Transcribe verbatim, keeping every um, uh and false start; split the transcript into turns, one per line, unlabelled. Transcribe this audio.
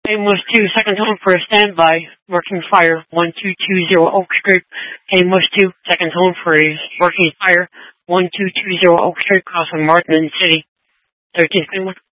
Amos two, second tone for a standby, working fire, one two two zero Oak Street. Amos two, second tone for a working fire, one two two zero Oak Street, crossing Martin City. thirteenth